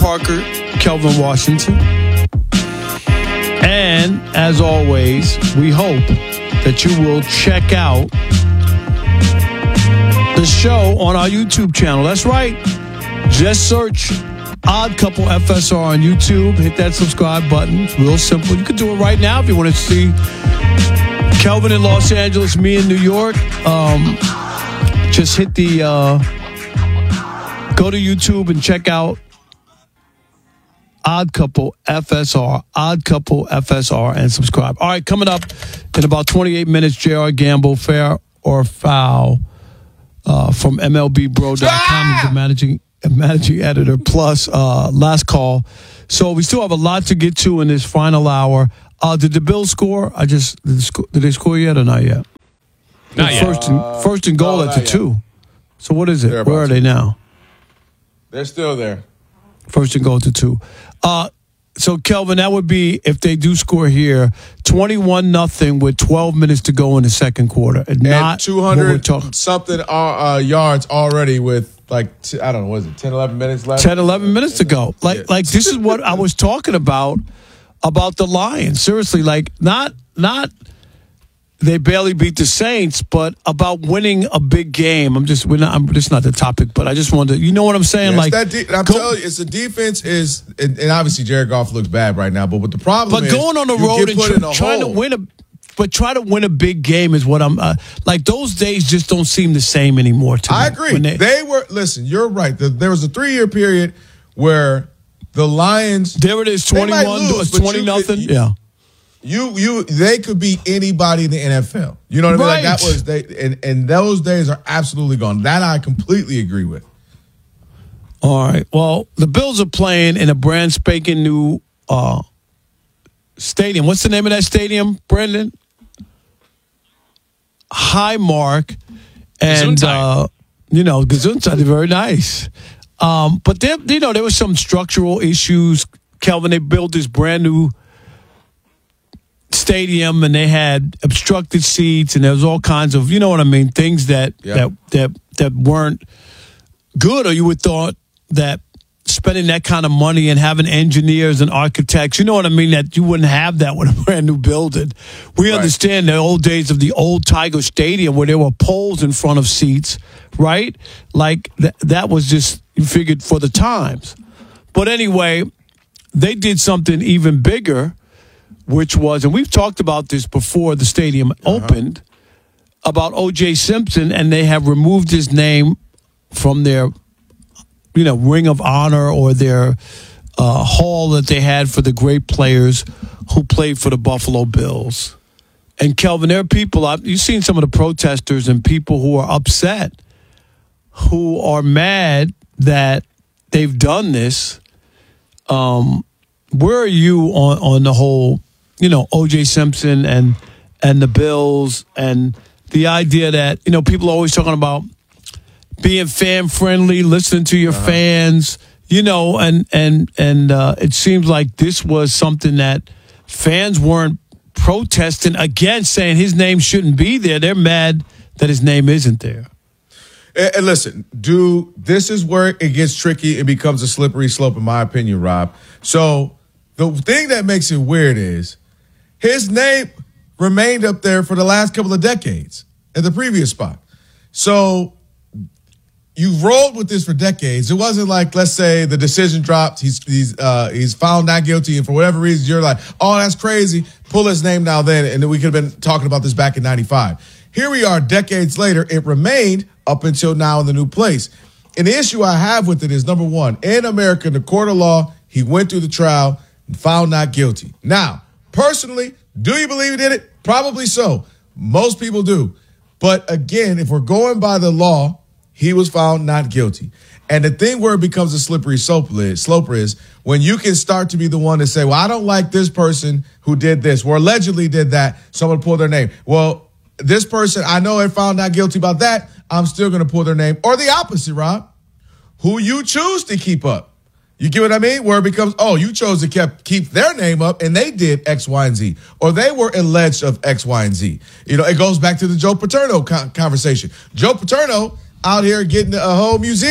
Parker, Kelvin Washington. And as always, we hope that you will check out the show on our YouTube channel. That's right. Just search Odd Couple FSR on YouTube. Hit that subscribe button. It's real simple. You can do it right now if you want to see Kelvin in Los Angeles, me in New York. Just hit the go to YouTube and check out Odd Couple FSR, Odd Couple FSR, and subscribe. All right, coming up in about 28 minutes, J.R. Gamble, fair or foul, from MLBBro.com, the managing editor, plus last call. So we still have a lot to get to in this final hour. Did the Bills score? Did they score yet or not yet? Not yet. First and goal at the 2. So what is it? Where are they now? They're still there. First and goal to 2. So, Kelvin, that would be, if they do score here, 21-0 with 12 minutes to go in the second quarter. And not 200-something yards already with, I don't know, what is it, 10, 11 minutes left? 10, 11 minutes to go. Like this is what I was talking about the Lions. Seriously, not they barely beat the Saints, but about winning a big game. This is not the topic, but I just wanted to, you know what I'm saying? I'm telling you, it's the defense is, and obviously Jared Goff looks bad right now, but what the problem is, going on the road and trying to win a big game is what I'm those days just don't seem the same anymore to me. I agree. Listen, you're right. There was a 3-year period where the Lions, there it is, 20-0. Yeah. They could be anybody in the NFL. You know what I mean? Right. That was and those days are absolutely gone. That I completely agree with. All right. Well, the Bills are playing in a brand spanking new stadium. What's the name of that stadium, Brendan? Highmark. And Gesundheit is very nice. But there was some structural issues. Kelvin, they built this brand new stadium and they had obstructed seats and there was all kinds of, things that weren't good, or you would thought that spending that kind of money and having engineers and architects, that you wouldn't have that with a brand new building. We understand the old days of the old Tiger Stadium where there were poles in front of seats, right? That was just, you figured, for the times. But anyway, they did something even bigger, which was, and we've talked about this before the stadium opened, about O.J. Simpson, and they have removed his name from their, Ring of Honor or their hall that they had for the great players who played for the Buffalo Bills. And Kelvin, there are people, you've seen some of the protesters and people who are upset, who are mad that they've done this. Where are you on the whole, O.J. Simpson and the Bills and the idea that, people are always talking about being fan friendly, listening to your fans, and it seems like this was something that fans weren't protesting against, saying his name shouldn't be there. They're mad that his name isn't there. And listen, this is where it gets tricky. It becomes a slippery slope, in my opinion, Rob. So the thing that makes it weird is his name remained up there for the last couple of decades at the previous spot. So you've rolled with this for decades. It wasn't like, let's say the decision dropped, he's found not guilty, and for whatever reason you're like, oh, that's crazy, pull his name now then, and then we could have been talking about this back in 95. Here we are decades later, it remained up until now in the new place. And the issue I have with it is, number one, in America, in the court of law, he went through the trial and found not guilty. Now, personally, do you believe he did it? Probably so. Most people do. But again, if we're going by the law, he was found not guilty. And the thing where it becomes a slippery slope is when you can start to be the one to say, well, I don't like this person who did this or allegedly did that, so I'm going to pull their name. Well, this person, I know they found not guilty about that, I'm still going to pull their name. Or the opposite, Rob, who you choose to keep up. You get what I mean? Where it becomes, oh, you chose to keep their name up and they did X, Y, and Z. Or they were alleged of X, Y, and Z. It goes back to the Joe Paterno conversation. Joe Paterno out here getting a whole museum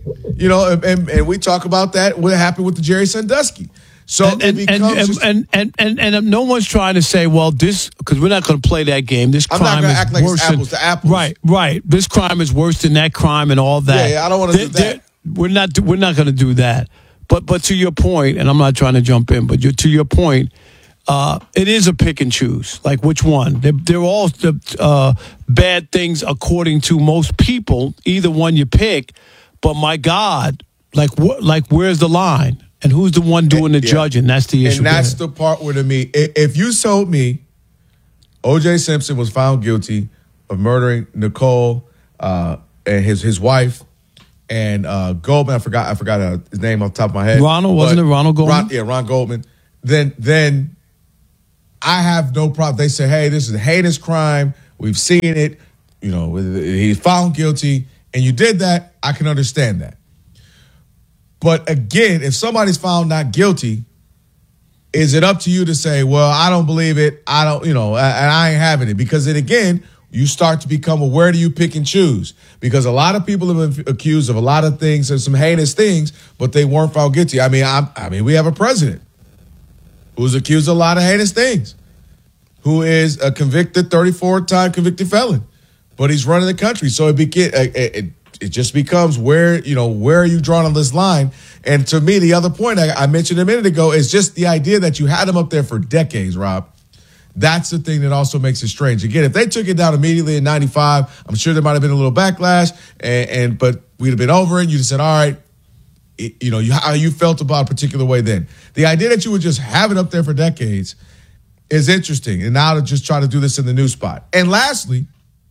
You know, and we talk about that. What happened with the Jerry Sandusky? So and no one's trying to say, well, this, because we're not going to play that game. This crime I'm not going to act like worse it's apples to apples. Right. This crime is worse than that crime and all that. Yeah, I don't want to do that. We're not going to do that. But to your point, and I'm not trying to jump in, but to your point, it is a pick and choose. Like which one? They're all bad things according to most people. Either one you pick, but my God, like where's the line? And who's the one doing the judging? That's the issue. And that's the part where, to me, if you told me O.J. Simpson was found guilty of murdering Nicole and his wife and Goldman, I forgot his name off the top of my head. Wasn't it Ronald Goldman? Ron Goldman. Then I have no problem. They say, hey, this is a heinous crime. We've seen it. You know, he's found guilty, and you did that. I can understand that. But again, if somebody's found not guilty, is it up to you to say, well, I don't believe it. I don't, and I ain't having it? Because then again, you start to become, well, where do you pick and choose? Because a lot of people have been accused of a lot of things and some heinous things, but they weren't found guilty. I mean, we have a president who's accused of a lot of heinous things, who is a convicted 34-time convicted felon, but he's running the country. So it just becomes where are you drawing on this line? And to me, the other point I mentioned a minute ago is just the idea that you had him up there for decades, Rob. That's the thing that also makes it strange. Again, if they took it down immediately in 95, I'm sure there might have been a little backlash, but we'd have been over it. You'd have said, all right, how you felt about a particular way then. The idea that you would just have it up there for decades is interesting. And now to just try to do this in the new spot. And lastly,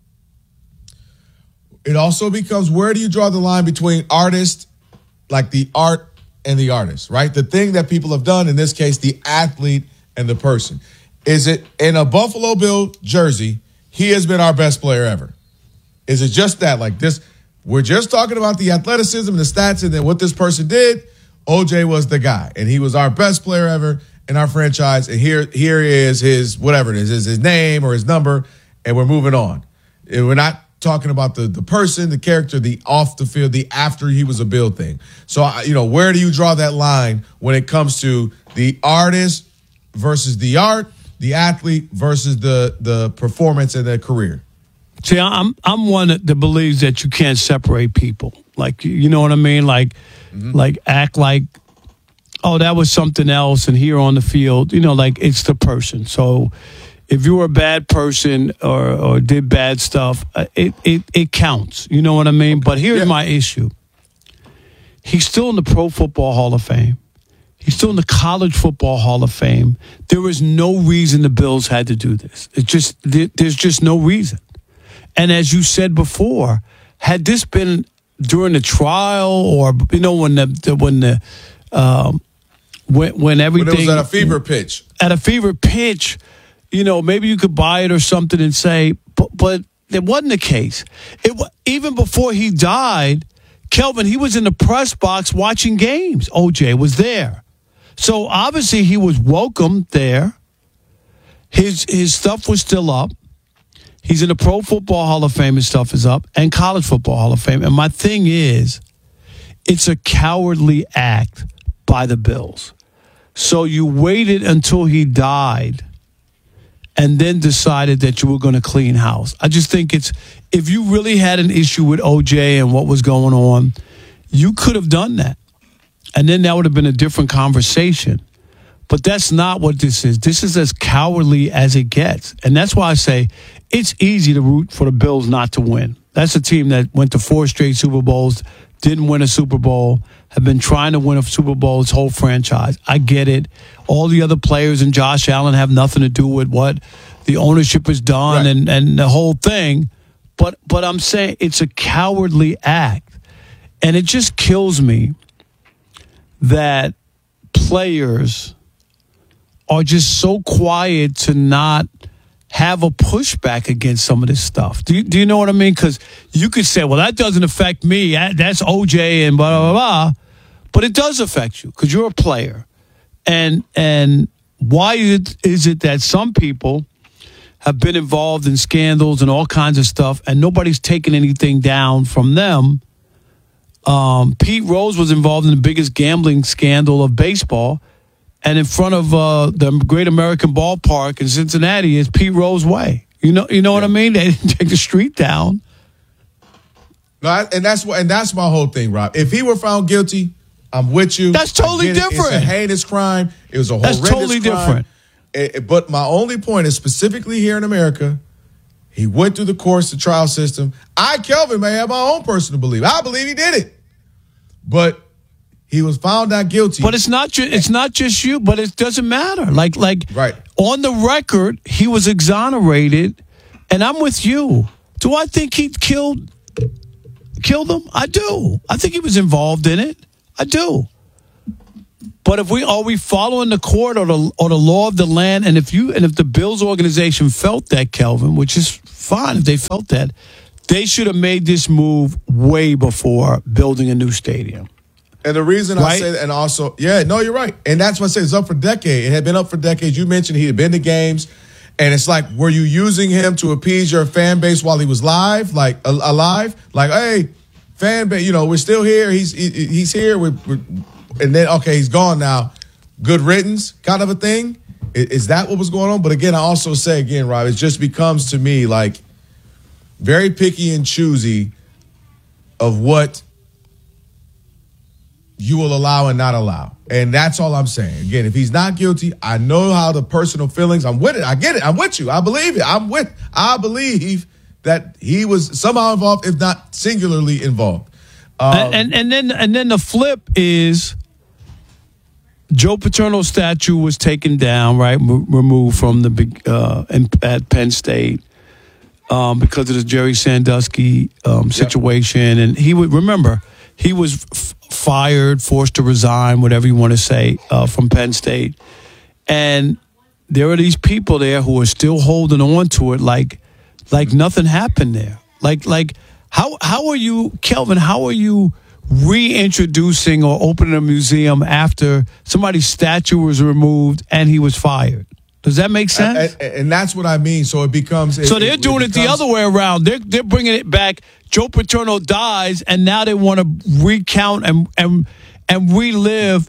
it also becomes, where do you draw the line between artists, like the art, and the artist, right? The thing that people have done, in this case, the athlete and the person. Is it in a Buffalo Bill jersey, he has been our best player ever? Is it just that? Like this, we're just talking about the athleticism and the stats, and then what this person did, OJ was the guy, and he was our best player ever in our franchise, and here is his, whatever it is his name or his number, and we're moving on. And we're not talking about the person, the character, the off the field, the after he was a Bill thing. So, where do you draw that line when it comes to the artist versus the art, the athlete versus the performance and the career? See, I'm one that believes that you can't separate people. Like, you know what I mean? Like, like act like, oh, that was something else, and here on the field, like it's the person. So if you were a bad person or did bad stuff, it counts. You know what I mean? But here's my issue. He's still in the Pro Football Hall of Fame. He's still in the College Football Hall of Fame. There is no reason the Bills had to do this. There's just no reason. And as you said before, had this been during the trial, or when everything, when it was at a fever pitch. At a fever pitch, maybe you could buy it or something and say, but it wasn't the case. Even before he died, Kelvin, he was in the press box watching games. OJ was there. So obviously he was welcome there. His stuff was still up. He's in the Pro Football Hall of Fame. His stuff is up, and College Football Hall of Fame. And my thing is, it's a cowardly act by the Bills. So you waited until he died and then decided that you were going to clean house. I just think if you really had an issue with OJ and what was going on, you could have done that. And then that would have been a different conversation. But that's not what this is. This is as cowardly as it gets. And that's why I say it's easy to root for the Bills not to win. That's a team that went to 4 straight Super Bowls, didn't win a Super Bowl, have been trying to win a Super Bowl its whole franchise. I get it. All the other players and Josh Allen have nothing to do with what the ownership has done, right, and the whole thing. But I'm saying it's a cowardly act. And it just kills me that players are just so quiet to not have a pushback against some of this stuff. Do you know what I mean? Because you could say, well, that doesn't affect me. That's OJ and blah, blah, blah. But it does affect you because you're a player. And why is it that some people have been involved in scandals and all kinds of stuff and nobody's taken anything down from them Pete Rose was involved in the biggest gambling scandal of baseball. And in front of the Great American Ballpark in Cincinnati is Pete Rose Way. You know what I mean? They didn't take the street down. No, and that's my whole thing, Rob. If he were found guilty, I'm with you. That's totally different. It's a heinous crime. It was a horrendous crime. That's totally different. But my only point is specifically here in America, he went through the course, the trial system. Kelvin, may have my own personal belief. I believe he did it. But he was found not guilty. But it's not just you, but it doesn't matter. Like right. On the record, he was exonerated, and I'm with you. Do I think he killed him? I do. I think he was involved in it. I do. But are we following the court or the law of the land? And if the Bills organization felt that, Kelvin, which is fine if they felt that, they should have made this move way before building a new stadium. And the reason I say that, and also, you're right. And that's what I say, it's up for decades. It had been up for decades. You mentioned he had been to games. And it's like, were you using him to appease your fan base while he was alive? Like, hey, fan base, we're still here. He's here. And then, okay, he's gone now. Good riddance kind of a thing. Is that what was going on? But again, I also say again, Rob, it just becomes to me like very picky and choosy of what you will allow and not allow. And that's all I'm saying. Again, if he's not guilty, I know how the personal feelings, I'm with it. I get it. I'm with you. I believe it. I believe that he was somehow involved, if not singularly involved. And then the flip is Joe Paterno's statue was taken down, right? Removed from at Penn State because of the Jerry Sandusky situation. And he was fired, forced to resign, whatever you want to say, from Penn State. And there are these people there who are still holding on to it like nothing happened there. Like how are you, Kelvin, how are you reintroducing or opening a museum after somebody's statue was removed and he was fired? Does that make sense? And that's what I mean. So it becomes... they're doing it the other way around. They're bringing it back. Joe Paterno dies, and now they want to recount and relive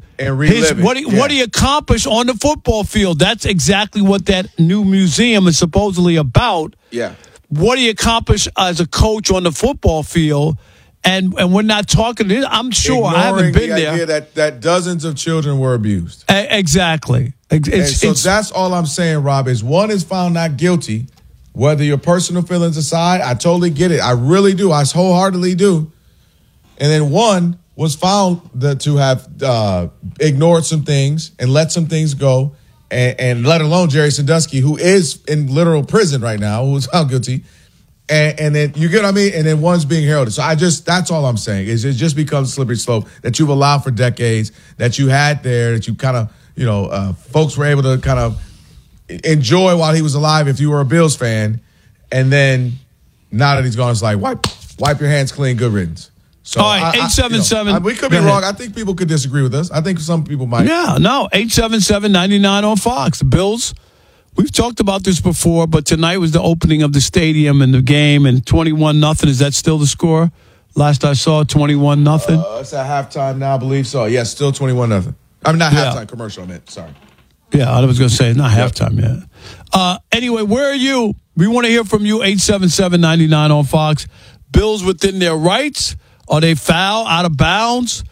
what he accomplished on the football field. That's exactly what that new museum is supposedly about. Yeah. What he accomplished as a coach on the football field. And we're not talking. I'm sure I haven't been there. Idea that dozens of children were abused. Exactly. That's all I'm saying, Rob. Is one is found not guilty, whether your personal feelings aside. I totally get it. I really do. I wholeheartedly do. And then one was found to have ignored some things and let some things go, and let alone Jerry Sandusky, who is in literal prison right now, who was found guilty. And then you get what I mean? And then one's being heralded. So that's all I'm saying is it just becomes a slippery slope that you've allowed for decades, that you had there, that you kind of, folks were able to kind of enjoy while he was alive if you were a Bills fan. And then now that he's gone, it's like, wipe your hands clean, good riddance. So all right, 877. We could be wrong. I think people could disagree with us. I think some people might. Yeah, no, 877-99 on Fox. The Bills. We've talked about this before, but tonight was the opening of the stadium and the game, and 21-0. Is that still the score? Last I saw, 21-0. It's at halftime now, I believe so. Yes, still 21-0. I'm not halftime commercial, I meant. Sorry. Yeah, I was going to say, it's not halftime yet. Anyway, where are you? We want to hear from you, 877-99 on Fox. Bills within their rights? Are they foul, out of bounds?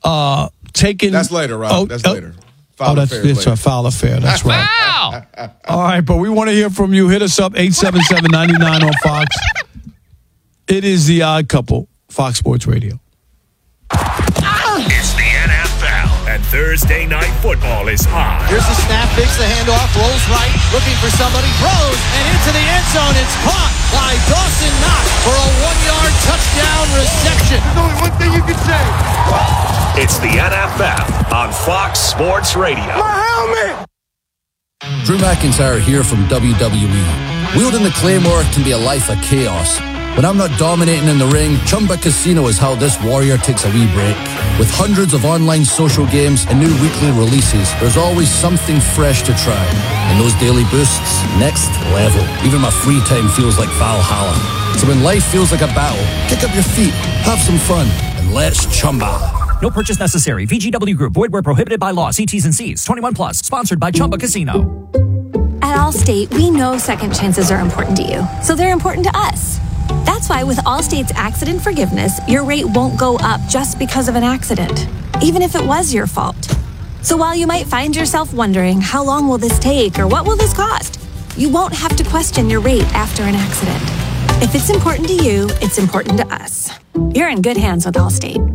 That's later, Rob. That's later. It's a foul affair. That's right. Wow. All right, but we want to hear from you. Hit us up, 877-99 on Fox. It is The Odd Couple, Fox Sports Radio. It's the NFL, and Thursday Night Football is on. Here's the snap, fakes the handoff, rolls right, looking for somebody, throws, and into the end zone. It's caught by Dawson Knox for a 1-yard touchdown reception. There's only one thing you can say. It's the NFL on Fox Sports Radio. My helmet! Drew McIntyre here from WWE. Wielding the Claymore can be a life of chaos. When I'm not dominating in the ring, Chumba Casino is how this warrior takes a wee break. With hundreds of online social games and new weekly releases, there's always something fresh to try. And those daily boosts, next level. Even my free time feels like Valhalla. So when life feels like a battle, kick up your feet, have some fun, and and let's Chumba. No purchase necessary. VGW Group. Void where prohibited by law. See T's and C's. 21 plus. Sponsored by Chumba Casino. At Allstate, we know second chances are important to you, so they're important to us. That's why with Allstate's accident forgiveness, your rate won't go up just because of an accident, even if it was your fault. So while you might find yourself wondering, how long will this take or what will this cost? You won't have to question your rate after an accident. If it's important to you, it's important to us. You're in good hands with Allstate.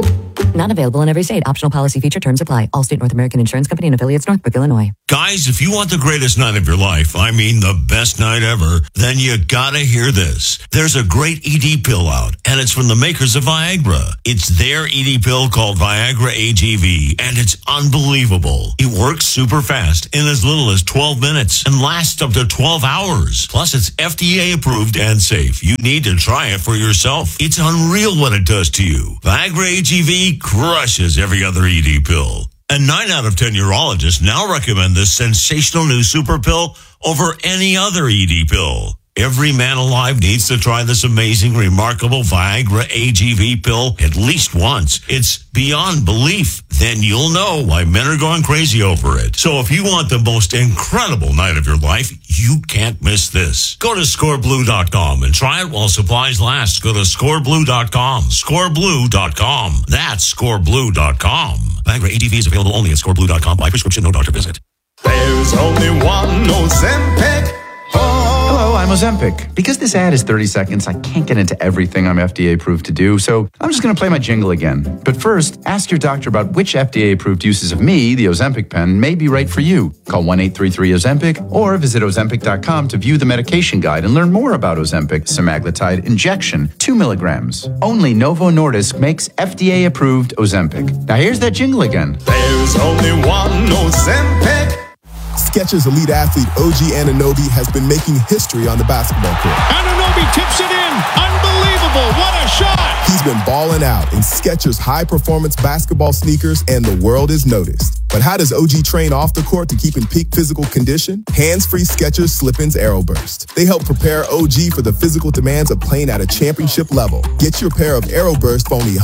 Not available in every state. Optional policy feature terms apply. Allstate North American Insurance Company and affiliates, Northbrook, Illinois. Guys, if you want the greatest night of your life, I mean the best night ever, then you gotta hear this. There's a great ED pill out, and it's from the makers of Viagra. It's their ED pill called Viagra AGV, and it's unbelievable. It works super fast in as little as 12 minutes and lasts up to 12 hours. Plus, it's FDA approved and safe. You need to try it for yourself. It's unreal what it does to you. Viagra AGV crushes every other ED pill. And 9 out of 10 urologists now recommend this sensational new super pill over any other ED pill. Every man alive needs to try this amazing, remarkable Viagra AGV pill at least once. It's beyond belief. Then you'll know why men are going crazy over it. So if you want the most incredible night of your life, you can't miss this. Go to scoreblue.com and try it while supplies last. Go to scoreblue.com. Scoreblue.com. That's scoreblue.com. Viagra AGV is available only at scoreblue.com by prescription, no doctor visit. There's only one Ozempic. Hello, I'm Ozempic. Because this ad is 30 seconds, I can't get into everything I'm FDA approved to do, so I'm just going to play my jingle again. But first, ask your doctor about which FDA approved uses of me, the Ozempic pen, may be right for you. Call 1-833-OZEMPIC or visit Ozempic.com to view the medication guide and learn more about Ozempic semaglutide injection, 2 milligrams. Only Novo Nordisk makes FDA approved Ozempic. Now here's that jingle again. There's only one Ozempic. Skechers elite athlete OG Anunoby has been making history on the basketball court. Anunoby tips it in. Unbelievable. What a shot. He's been balling out in Skechers high-performance basketball sneakers, and the world is noticed. But how does OG train off the court to keep in peak physical condition? Hands-free Skechers Slip-ins AeroBurst. They help prepare OG for the physical demands of playing at a championship level. Get your pair of AeroBurst for only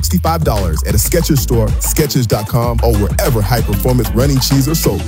$165 at a Skechers store, Skechers.com, or wherever high-performance running shoes are sold.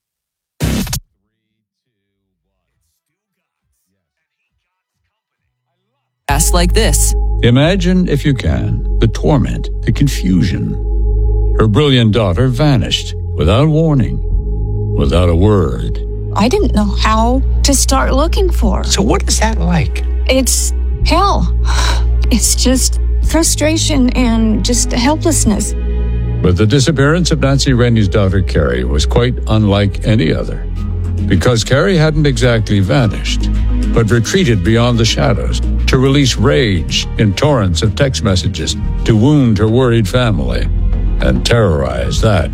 Like this. Imagine, if you can, the torment, the confusion. Her brilliant daughter vanished without warning, without a word. I didn't know how to start looking for her. So what is that like? It's hell. It's just frustration and just helplessness. But the disappearance of Nancy Rennie's daughter, Carrie, was quite unlike any other. Because Carrie hadn't exactly vanished, but retreated beyond the shadows to release rage in torrents of text messages to wound her worried family and terrorize that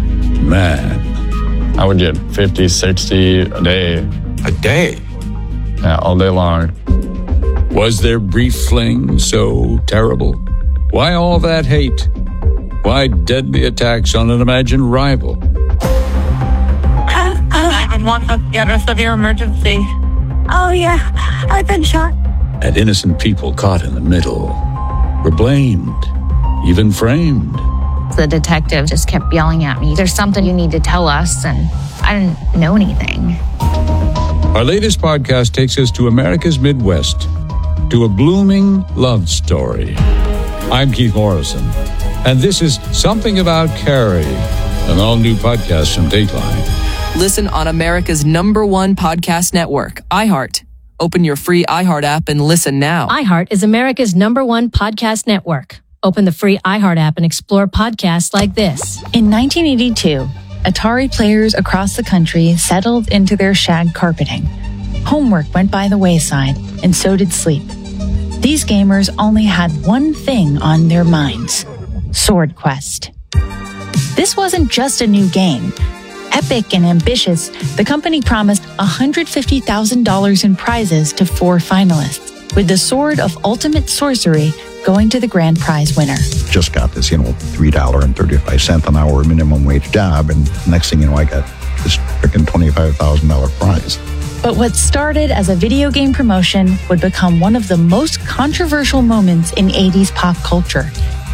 man. I would get 50, 60 a day. A day? Yeah, all day long. Was their brief fling so terrible? Why all that hate? Why deadly attacks on an imagined rival? 911, you have a severe emergency. Oh, yeah, I've been shot. And innocent people caught in the middle were blamed, even framed. The detective just kept yelling at me, "There's something you need to tell us," and I didn't know anything. Our latest podcast takes us to America's Midwest, to a blooming love story. I'm Keith Morrison, and this is Something About Carrie, an all-new podcast from Dateline. Listen on America's #1 podcast network, iHeart. Open your free iHeart app and listen now. iHeart is America's #1 podcast network. Open the free iHeart app and explore podcasts like this. In 1982, Atari players across the country settled into their shag carpeting. Homework went by the wayside, and so did sleep. These gamers only had one thing on their minds: Sword Quest. This wasn't just a new game. Epic and ambitious, the company promised $150,000 in prizes to 4 finalists, with the Sword of Ultimate Sorcery going to the grand prize winner. Just got this, $3.35 an hour minimum wage job, and next thing you know, I got this freaking $25,000 prize. But what started as a video game promotion would become one of the most controversial moments in 80s pop culture.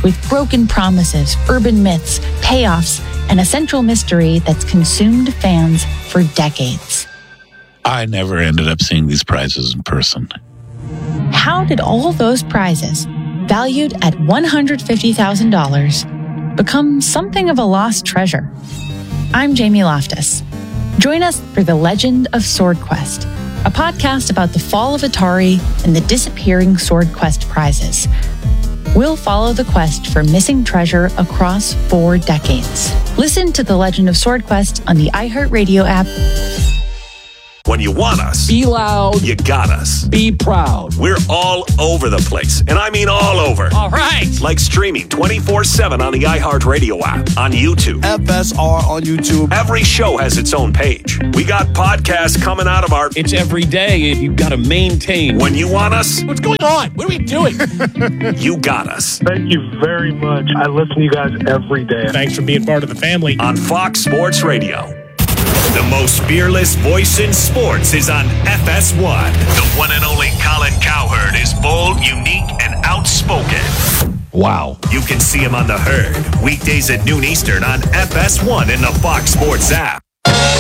with broken promises, urban myths, payoffs, and a central mystery that's consumed fans for decades. I never ended up seeing these prizes in person. How did all those prizes, valued at $150,000, become something of a lost treasure? I'm Jamie Loftus. Join us for The Legend of Sword Quest, a podcast about the fall of Atari and the disappearing Sword Quest prizes. We'll follow the quest for missing treasure across 4 decades. Listen to The Legend of Sword Quest on the iHeartRadio app. When you want us, be loud. You got us. Be proud. We're all over the place, and I mean all over. All right. Like streaming 24/7 on the iHeartRadio app, on YouTube. FSR on YouTube. Every show has its own page. We got podcasts coming out of our... It's every day. You've got to maintain. When you want us... What's going on? What are we doing? You got us. Thank you very much. I listen to you guys every day. Thanks for being part of the family. On Fox Sports Radio. The most fearless voice in sports is on FS1. The one and only Colin Cowherd is bold, unique, and outspoken. Wow. You can see him on The Herd, weekdays at noon Eastern on FS1 in the Fox Sports app.